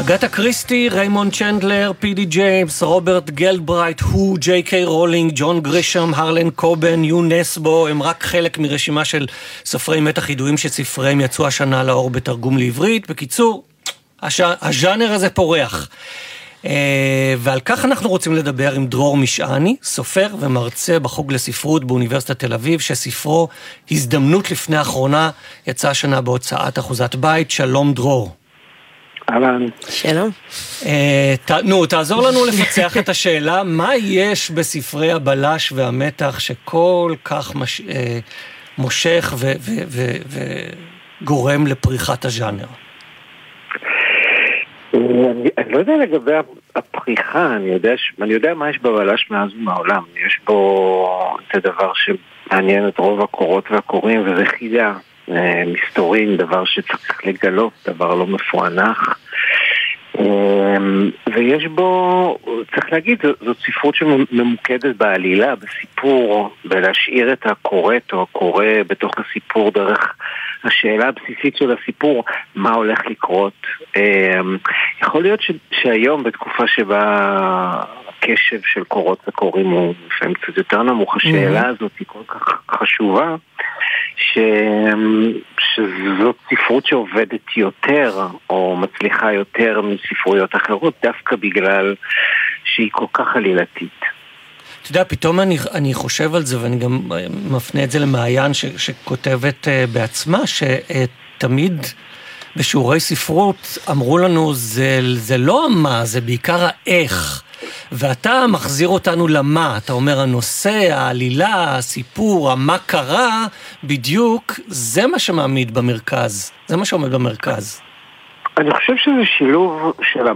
אגתה קריסטי, ריימונד צ'נדלר, פי.די. ג'יימס, רוברט גלדברייט, הו, ג'יי קיי רולינג, ג'ון גרישם, הרלן קובן, יו נסבו, הם רק חלק מרשימה של סופרי מתח ידועים שספריהם יצאו השנה לאור בתרגום לעברית. בקיצור, הז'אנר הזה פורח. ועל כך אנחנו רוצים לדבר עם דרור משעני, סופר ומרצה בחוג לספרות באוניברסיטת תל אביב, שספרו הזדמנות לפני האחרונה יצא השנה בהוצאת אחוזת בית. שלום דרור. אהלן. שלום. תעזור לנו לפצח את השאלה, מה יש בספרי הבלש והמתח שכל כך מושך וגורם לפריחת הז'אנר? אני לא יודע לגבי הפריחה, אני יודע מה יש בבלש מאז ומעולם. יש בו את הדבר שמעניין את רוב הקורות והקוראים, וזה חידה. מסתורין, דבר שצריך לגלות, דבר לא מפוענח, ויש בו, צריך להגיד, זאת ספרות שממוקדת בעלילה, בסיפור, ולהשאיר את הקוראת או הקורא בתוך הסיפור דרך השאלה הבסיסית של הסיפור, מה הולך לקרות. יכול להיות שהיום, בתקופה שבה הקשב של קורות וקוראים הוא לפעמים קצת יותר נמוך, השאלה הזאת היא כל כך חשובה, שזאת ספרות שעובדת יותר או מצליחה יותר מספרויות אחרות, דווקא בגלל שהיא כל כך עלילתית. אתה יודע, פתאום אני חושב על זה, ואני גם מפנה את זה למעיין שכותבת בעצמה, שתמיד בשיעורי ספרות אמרו לנו, זה לא מה, זה בעיקר האיך. ואתה מחזיר אותנו למה, אתה אומר הנושא, העלילה, הסיפור, מה קרה, בדיוק, זה מה שמעמיד במרכז, זה מה שעומד במרכז. אני חושב שזה שילוב של